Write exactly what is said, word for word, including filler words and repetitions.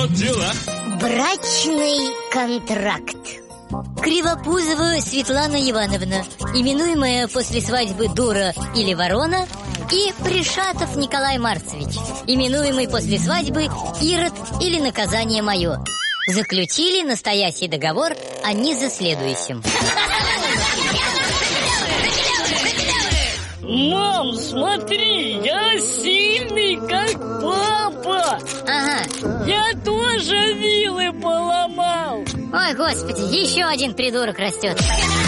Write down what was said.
вот дела. Брачный контракт. Кривопузова Светлана Ивановна, именуемая после свадьбы дура или ворона, и Пришатов Николай Марцевич, именуемый после свадьбы Ирод или наказание мое, заключили настоящий договор о низоследующем. Мам, смотри, я сильный, как папа. Ага. Я тоже вилы поломал. Ой, господи, еще один придурок растет.